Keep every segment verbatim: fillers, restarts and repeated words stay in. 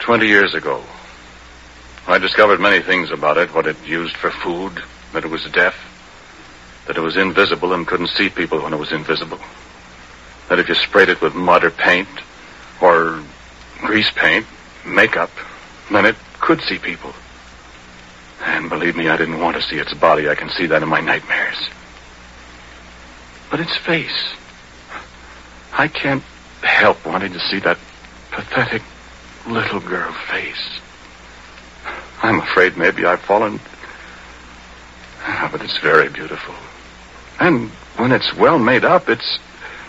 Twenty years ago, I discovered many things about it. What it used for food, that it was deaf, that it was invisible and couldn't see people when it was invisible, that if you sprayed it with mud or paint or grease paint, makeup, then it could see people. And believe me, I didn't want to see its body. I can see that in my nightmares. But its face, I can't help wanting to see that pathetic little girl face. I'm afraid maybe I've fallen. Ah, but it's very beautiful. And when it's well made up, it's...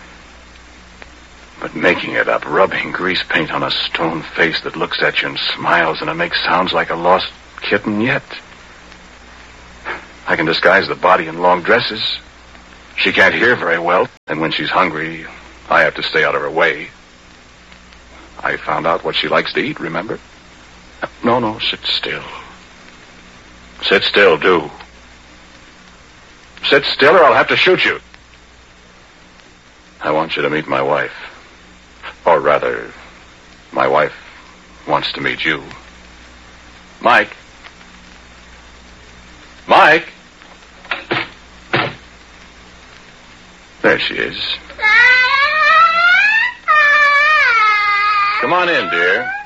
But making it up, rubbing grease paint on a stone face that looks at you and smiles, and it makes sounds like a lost kitten yet. I can disguise the body in long dresses. She can't hear very well, and when she's hungry, I have to stay out of her way. I found out what she likes to eat, remember? No, no, sit still. Sit still, do. Sit still or I'll have to shoot you. I want you to meet my wife. Or rather, my wife wants to meet you. Mike. Mike. There she is. Come on in, dear.